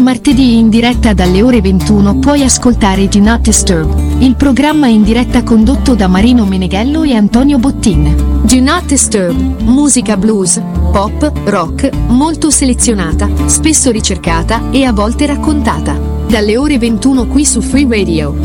martedì in diretta dalle ore 21 puoi ascoltare Do Not Disturb, il programma in diretta condotto da Marino Meneghello e Antonio Bottin. Do Not Disturb, musica blues, pop, rock, molto selezionata, spesso ricercata e a volte raccontata. Dalle ore 21 qui su Free Radio.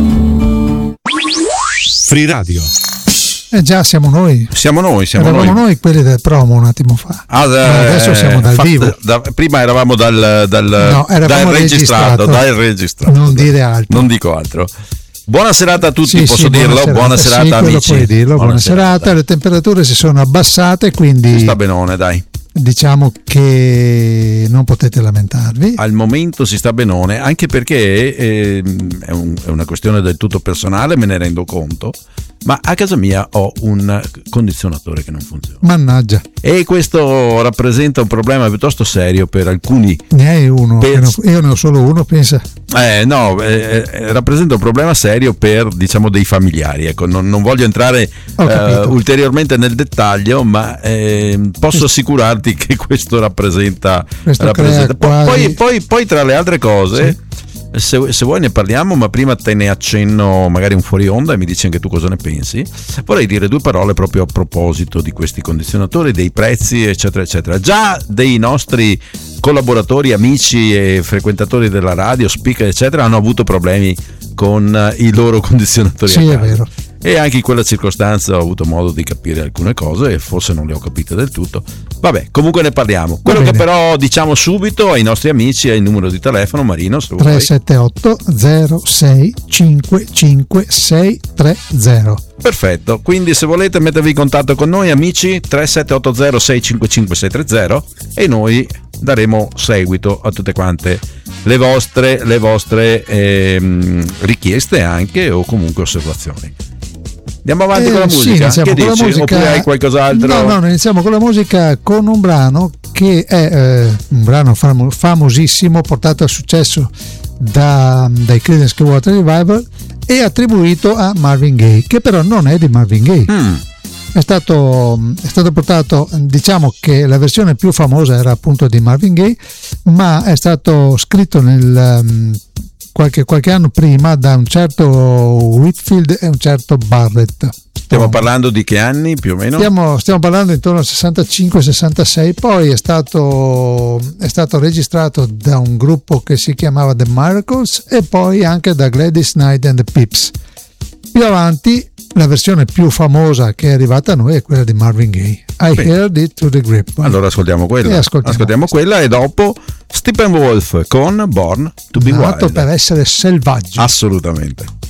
Free Radio. Già siamo noi. Eravamo noi quelli del promo un attimo fa. Adesso siamo dal vivo. Prima eravamo dal registrato. Non dire altro. Non dico altro. Buona serata a tutti, posso dirlo? Buona serata amici. Puoi dirlo. Buona serata. Le temperature si sono abbassate, quindi sta benone, dai. Diciamo che non potete lamentarvi. Al momento si sta benone, anche perché è una questione del tutto personale, me ne rendo conto, ma a casa mia ho un condizionatore che non funziona. Mannaggia. E questo rappresenta un problema piuttosto serio per alcuni. Ne hai uno? Io ne ho solo uno, pensa. Rappresenta un problema serio per, diciamo, dei familiari. Ecco, non voglio entrare ulteriormente nel dettaglio, ma posso assicurarti che questo rappresenta poi tra le altre cose, se vuoi ne parliamo, ma prima te ne accenno magari un fuori onda e mi dici anche tu cosa ne pensi. Vorrei dire due parole proprio a proposito di questi condizionatori, dei prezzi eccetera eccetera. Già dei nostri collaboratori, amici e frequentatori della radio, speaker eccetera, hanno avuto problemi con i loro condizionatori. Sì, è vero. E anche in quella circostanza ho avuto modo di capire alcune cose e forse non le ho capite del tutto. Vabbè, comunque ne parliamo. Quello che però diciamo subito ai nostri amici è il numero di telefono, Marino, se 378 06 55 630. Perfetto, quindi se volete mettervi in contatto con noi amici, 3780 655 630, e noi daremo seguito a tutte quante le vostre richieste anche, o comunque osservazioni. Andiamo avanti con la musica. Che dici? Con la musica. Oppure hai qualcos'altro? No, iniziamo con la musica, con un brano che è un brano famosissimo, portato a successo dai Creedence Clearwater Revival e attribuito a Marvin Gaye, che però non è di Marvin Gaye. È stato portato, diciamo che la versione più famosa era appunto di Marvin Gaye, ma è stato scritto qualche anno prima da un certo Whitfield e un certo Barrett. Stiamo parlando di che anni più o meno? Stiamo parlando intorno al 65-66, poi è stato registrato da un gruppo che si chiamava The Miracles e poi anche da Gladys Knight and the Pips. Più avanti la versione più famosa che è arrivata a noi è quella di Marvin Gaye, I Heard It Through the Grapevine. Allora ascoltiamo quella e dopo Steppenwolf con Born to be Wild. Nato per essere selvaggio. Assolutamente.